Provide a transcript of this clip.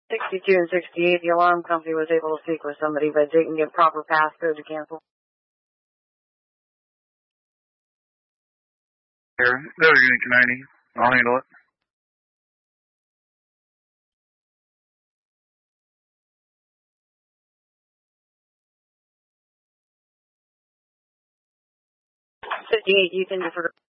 62 and 68, the alarm company was able to speak with somebody, but didn't get proper passcode to cancel. Here, go to Unit 90. I'll handle it. $58, you can defer.